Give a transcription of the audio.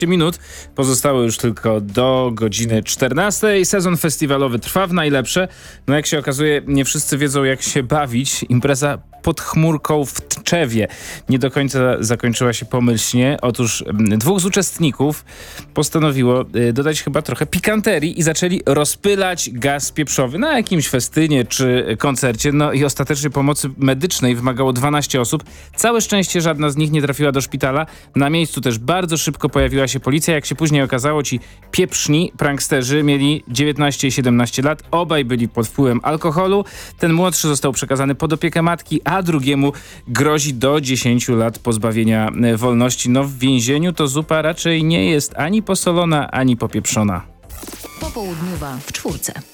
minut. Pozostało już tylko do godziny 14. Sezon festiwalowy trwa w najlepsze. No jak się okazuje, nie wszyscy wiedzą, jak się bawić. Impreza pod chmurką w Tczewie nie do końca zakończyła się pomyślnie. Otóż dwóch z uczestników postanowiło dodać chyba trochę pikanterii i zaczęli rozpylać gaz pieprzowy na jakimś festynie czy koncercie. No i ostatecznie pomocy medycznej wymagało 12 osób. Całe szczęście żadna z nich nie trafiła do szpitala. Na miejscu też bardzo szybko pojawiła się policja. Jak się później okazało, ci pieprzni pranksterzy mieli 19 i 17 lat. Obaj byli pod wpływem alkoholu. Ten młodszy został przekazany pod opiekę matki, a drugiemu grozi do 10 lat pozbawienia wolności. No w więzieniu to zupa raczej nie jest ani posolona, ani popieprzona. Popołudniowa w 4.